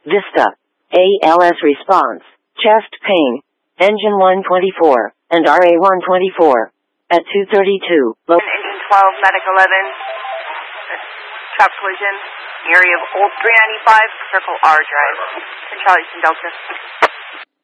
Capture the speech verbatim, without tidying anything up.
Vista, A L S response, chest pain, engine one twenty-four, and R A one twenty-four. At two thirty-two, lo- Engine twelve, Medic eleven, trap collision, area of Old three ninety-five, Circle R Drive, Central Eastern Delta.